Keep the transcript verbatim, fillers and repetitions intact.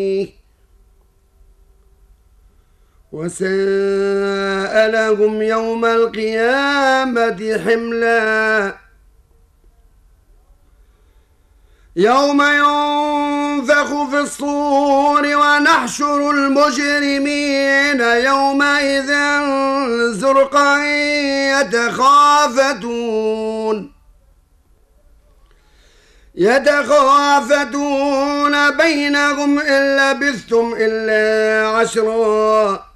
وساء لهم يوم القيامة حملا يوم ينفخ في الصور ونحشر المجرمين يومئذ زرقا يتخافتون يتخافتون بينهم إن لبثتم إلا عشرا